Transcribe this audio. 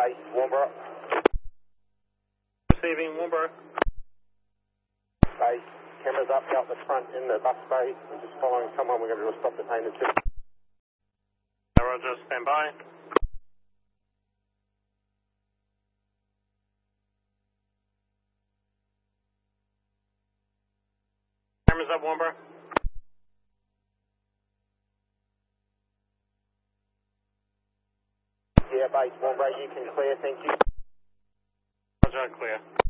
base, Warnborough. Receiving Warnborough. Base, cameras up out the front in the bus bay. We're just following someone. We're going to do a stop detained too. Roger, stand by. Cameras up, Warnborough. Yeah, base, Warnborough, you can clear, thank you. Roger, clear.